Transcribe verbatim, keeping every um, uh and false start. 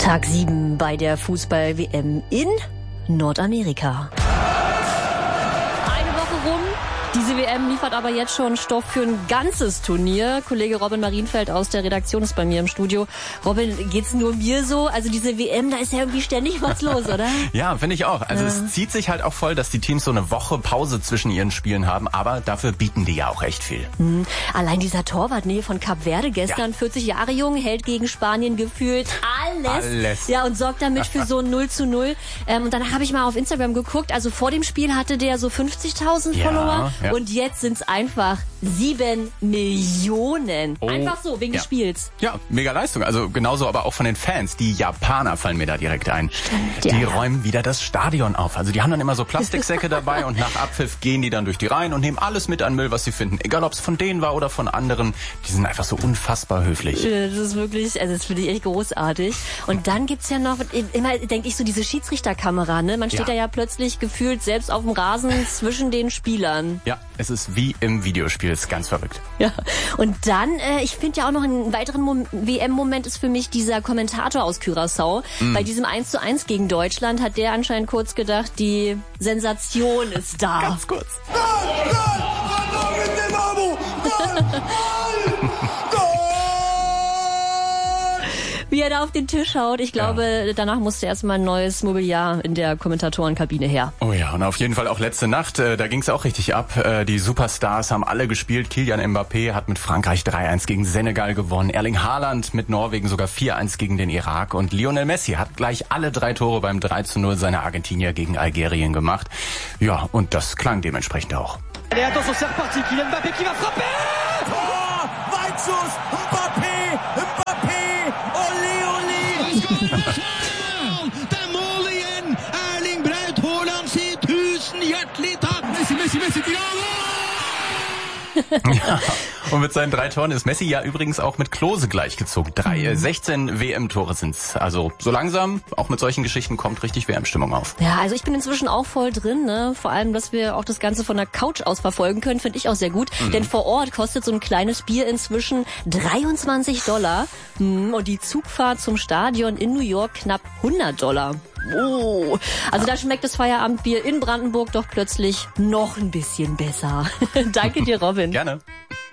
Tag sieben bei der Fußball-W M in Nordamerika. Eine Woche rum. Diese W M liefert aber jetzt schon Stoff für ein ganzes Turnier. Kollege Robin Marienfeld aus der Redaktion ist bei mir im Studio. Robin, geht's nur mir so? Also diese W M, da ist ja irgendwie ständig was los, oder? Ja, finde ich auch. Also ja. Es zieht sich halt auch voll, dass die Teams so eine Woche Pause zwischen ihren Spielen haben, aber dafür bieten die ja auch echt viel. Mhm. Allein dieser Torwart nee, von Kap Verde gestern, ja. vierzig Jahre jung, hält gegen Spanien gefühlt alles. Alles. Ja, und sorgt damit für so ein null zu null. Ähm, und dann habe ich mal auf Instagram geguckt, also vor dem Spiel hatte der so fünfzigtausend ja, Follower. Ja. Und jetzt sind es einfach sieben Millionen. Oh, einfach so, wegen ja. des Spiels. Ja, mega Leistung. Also genauso aber auch von den Fans. Die Japaner fallen mir da direkt ein. Stimmt, die ja. räumen wieder das Stadion auf. Also die haben dann immer so Plastiksäcke dabei und nach Abpfiff gehen die dann durch die Reihen und nehmen alles mit an Müll, was sie finden. Egal, ob es von denen war oder von anderen. Die sind einfach so unfassbar höflich. Das ist wirklich, also das finde ich echt großartig. Und dann gibt's ja noch, immer denke ich so, diese Schiedsrichterkamera, ne? Man steht ja. da ja plötzlich gefühlt selbst auf dem Rasen zwischen den Spielern. Ja, es ist wie im Videospiel. Ist ganz verrückt. Ja, und dann, äh, ich finde ja auch noch einen weiteren Mom- W M-Moment ist für mich dieser Kommentator aus Curaçao. Mm. Bei diesem eins zu eins gegen Deutschland hat der anscheinend kurz gedacht, die Sensation ist da. Ganz kurz. Wie er da auf den Tisch haut. Ich glaube, ja. danach musste erstmal ein neues Mobiliar in der Kommentatorenkabine her. Oh ja, und auf jeden Fall auch letzte Nacht, äh, da ging es auch richtig ab. Äh, die Superstars haben alle gespielt. Kylian Mbappé hat mit Frankreich drei eins gegen Senegal gewonnen. Erling Haaland mit Norwegen sogar vier eins gegen den Irak. Und Lionel Messi hat gleich alle drei Tore beim drei zu null seiner Argentinier gegen Algerien gemacht. Ja, und das klang dementsprechend auch. Allez, attention, c'est reparti. Kylian Mbappé qui va frapper! Oh, Weitschuss! Mbappé! Mbappé! Olé, olé! Der mål igjen! Erling Braut Haaland sier tusen hjertelig takk! Messi, Messi, Messi, Tirado! Ja, und mit seinen drei Toren ist Messi ja übrigens auch mit Klose gleichgezogen. Drei, äh, sechzehn W M-Tore sind's. Also so langsam, auch mit solchen Geschichten kommt richtig W M-Stimmung auf. Ja, also ich bin inzwischen auch voll drin, ne? Vor allem, dass wir auch das Ganze von der Couch aus verfolgen können, finde ich auch sehr gut. Mhm. Denn vor Ort kostet so ein kleines Bier inzwischen dreiundzwanzig Dollar. Und die Zugfahrt zum Stadion in New York knapp hundert Dollar. Oh, also da schmeckt das Feierabendbier in Brandenburg doch plötzlich noch ein bisschen besser. Danke dir, Robin. Gerne.